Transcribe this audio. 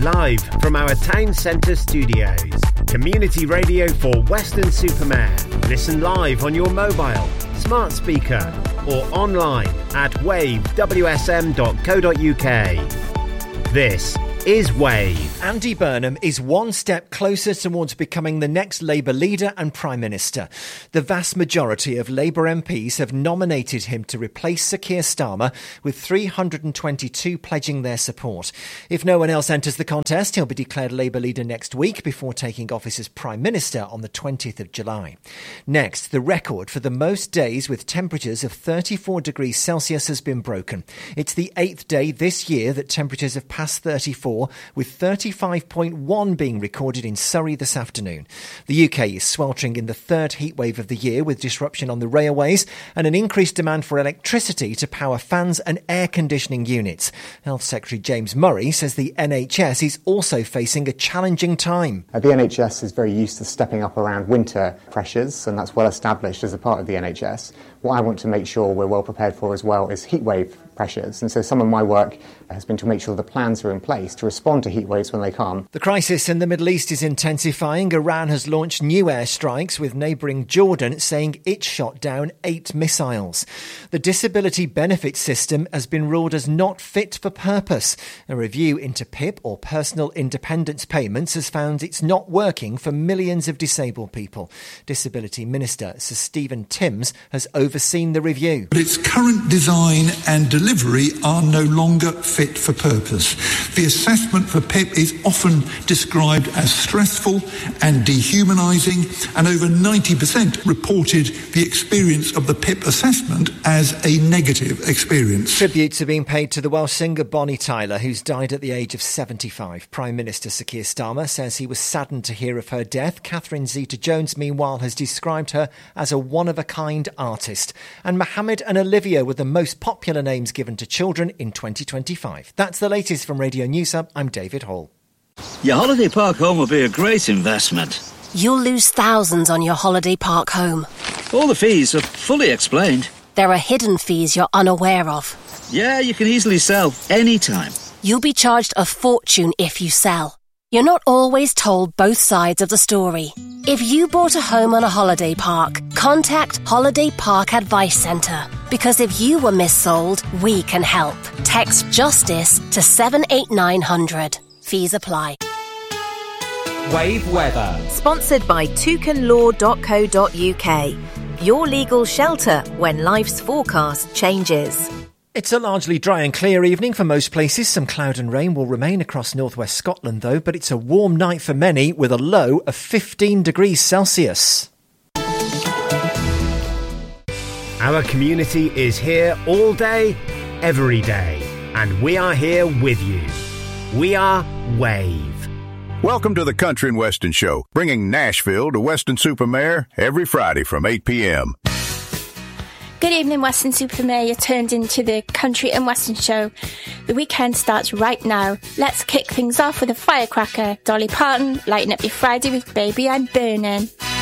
Live from our town centre studios. Community radio for Weston-super-Mare. Listen live on your mobile, smart speaker or online at wavewsm.co.uk. This is Wave. Andy Burnham is one step closer towards becoming the next Labour leader and Prime Minister. The vast majority of Labour MPs have nominated him to replace Sir Keir Starmer, with 322 pledging their support. If no one else enters the contest, he'll be declared Labour leader next week before taking office as Prime Minister on the 20th of July. Next, the record for the most days with temperatures of 34 degrees Celsius has been broken. It's the 8th day this year that temperatures have passed 34, with 35.1 being recorded in Surrey this afternoon. The UK is sweltering in the third heatwave of the year, with disruption on the railways and an increased demand for electricity to power fans and air conditioning units. Health Secretary James Murray says the NHS is also facing a challenging time. The NHS is very used to stepping up around winter pressures, and that's well established as a part of the NHS. What I want to make sure we're well prepared for as well is heatwave pressures, and so some of my work has been to make sure the plans are in place to respond to heatwaves when they come. The crisis in the Middle East is intensifying. Iran has launched new airstrikes, with neighbouring Jordan saying it shot down 8 missiles. The disability benefit system has been ruled as not fit for purpose. A review into PIP, or personal independence payments, has found it's not working for millions of disabled people. Disability Minister Sir Stephen Timms has overseen the review. But its current design and delivery are no longer fit for purpose. The assessment for PIP is often described as stressful and dehumanising, and over 90% reported the experience of the PIP assessment as a negative experience. Tributes are being paid to the Welsh singer Bonnie Tyler, who's died at the age of 75. Prime Minister Sir Keir Starmer says he was saddened to hear of her death. Catherine Zeta-Jones, meanwhile, has described her as a one-of-a-kind artist. And Mohammed and Olivia were the most popular names given to children in 2025. That's the latest from Radio News Hub. I'm David Hall. Your holiday park home will be a great investment. You'll lose thousands on your holiday park home. All the fees are fully explained. There are hidden fees you're unaware of. Yeah, you can easily sell anytime. You'll be charged a fortune if you sell. You're not always told both sides of the story. If you bought a home on a holiday park, contact Holiday Park Advice Centre. Because if you were missold, we can help. Text JUSTICE to 78900. Fees apply. Wave weather. Sponsored by toucanlaw.co.uk. Your legal shelter when life's forecast changes. It's a largely dry and clear evening for most places. Some cloud and rain will remain across northwest Scotland, though, but it's a warm night for many, with a low of 15 degrees Celsius. Our community is here all day, every day, and we are here with you. We are Wave. Welcome to the Country and Weston Show, bringing Nashville to Weston-super-Mare every Friday from 8 p.m. Good evening, Weston-super-Mare. You're turned into the Country and Weston Show. The weekend starts right now. Let's kick things off with a firecracker. Dolly Parton, lighten up your Friday with Baby I'm Burning.